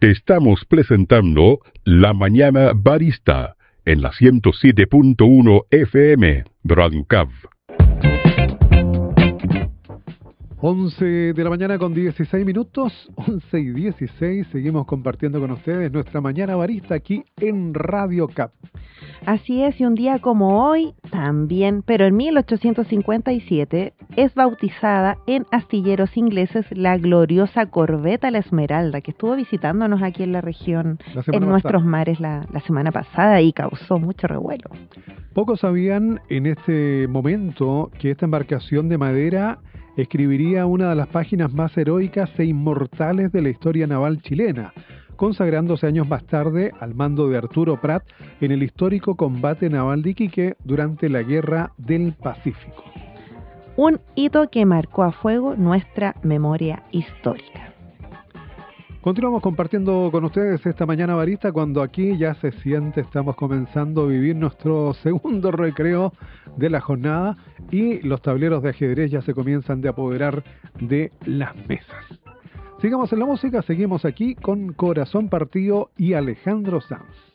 Te estamos presentando La Mañana Barista en la 107.1 FM Radio Cav. 11 de la mañana con 16 minutos, 11 y 16, seguimos compartiendo con ustedes nuestra Mañana Barista aquí en Radio Cap. Así es, y un día como hoy también, pero en 1857, es bautizada en astilleros ingleses la gloriosa corbeta La Esmeralda, que estuvo visitándonos aquí en la región, en nuestros mares la semana pasada y causó mucho revuelo. Pocos sabían en este momento que esta embarcación de madera escribiría una de las páginas más heroicas e inmortales de la historia naval chilena, consagrándose años más tarde al mando de Arturo Prat en el histórico combate naval de Iquique durante la Guerra del Pacífico. Un hito que marcó a fuego nuestra memoria histórica. Continuamos compartiendo con ustedes esta Mañana Barista cuando aquí ya se siente, estamos comenzando a vivir nuestro segundo recreo de la jornada y los tableros de ajedrez ya se comienzan de apoderar de las mesas. Sigamos en la música, seguimos aquí con Corazón Partido y Alejandro Sanz.